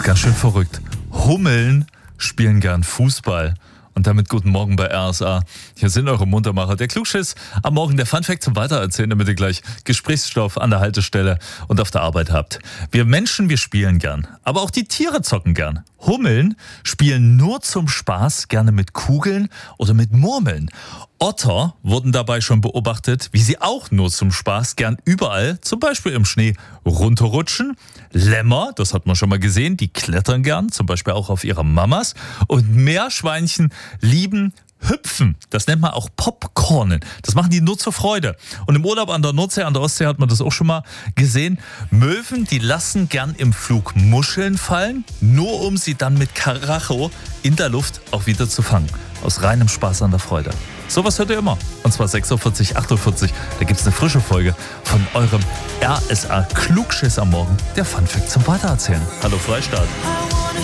ganz schön verrückt. Hummeln spielen gern Fußball. Und damit guten Morgen bei RSA. Hier sind eure Muntermacher. Der Klugschiss am Morgen, der Funfact zum Weitererzählen, damit ihr gleich Gesprächsstoff an der Haltestelle und auf der Arbeit habt. Wir Menschen, wir spielen gern. Aber auch die Tiere zocken gern. Hummeln spielen nur zum Spaß gerne mit Kugeln oder mit Murmeln. Otter wurden dabei schon beobachtet, wie sie auch nur zum Spaß gern überall, zum Beispiel im Schnee, runterrutschen. Lämmer, das hat man schon mal gesehen, die klettern gern, zum Beispiel auch auf ihre Mamas. Und Meerschweinchen lieben Hüpfen. Das nennt man auch Popcornen. Das machen die nur zur Freude. Und im Urlaub an der Nordsee, an der Ostsee hat man das auch schon mal gesehen. Möwen, die lassen gern im Flug Muscheln fallen, nur um sie dann mit Karacho in der Luft auch wieder zu fangen. Aus reinem Spaß an der Freude. Sowas hört ihr immer. Und zwar 6.40 Uhr, 8.40 Uhr. Da gibt es eine frische Folge von eurem RSA Klugschiss am Morgen. Der Funfact zum Weitererzählen. Hallo Freistaat.